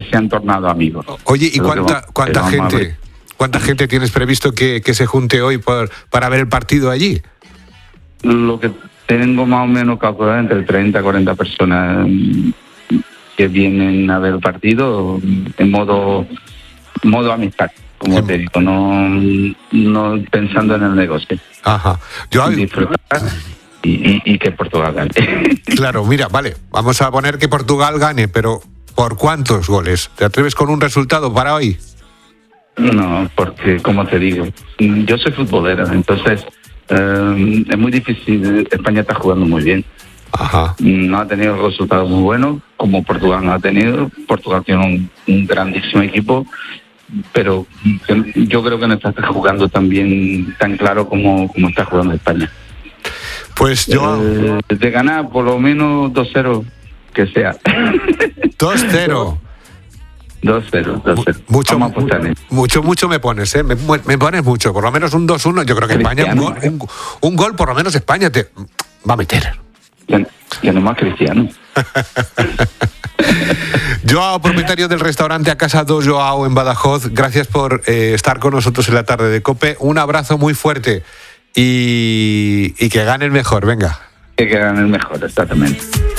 se han tornado amigos. Oye, ¿y cuánta gente tienes previsto que se junte hoy para ver el partido allí? Lo que tengo más o menos calculado entre 30 y 40 personas que vienen a ver el partido en modo amistad, como te digo, no pensando en el negocio. Ajá. Disfrutar y que Portugal gane. Claro, mira, vale, vamos a poner que Portugal gane, pero ¿por cuántos goles? ¿Te atreves con un resultado para hoy? No, porque como te digo, yo soy futbolero, entonces es muy difícil. España está jugando muy bien. Ajá. No ha tenido resultados muy buenos como Portugal no ha tenido. Portugal tiene un grandísimo equipo, pero yo creo que no está jugando tan bien, tan claro como está jugando España. Pues yo... de ganar por lo menos 2-0 que sea. 2-0. 2-0. Mucho me pones, ¿eh? Me pones mucho. Por lo menos un 2-1. Yo creo que España, un gol por lo menos España te va a meter. Ya no más Cristiano. Joao, propietario del restaurante A Casa do Joao en Badajoz, gracias por estar con nosotros en la tarde de COPE. Un abrazo muy fuerte y que gane el mejor, venga. Que gane el mejor, exactamente.